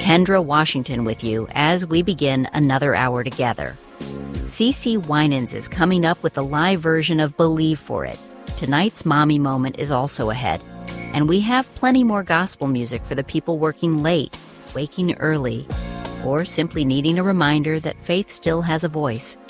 Kendra Washington with you as we begin another hour together. CeCe Winans is coming up with a live version of Believe for It. Tonight's Mommy Moment is also ahead. And we have plenty more gospel music for the people working late, waking early, or simply needing a reminder that faith still has a voice.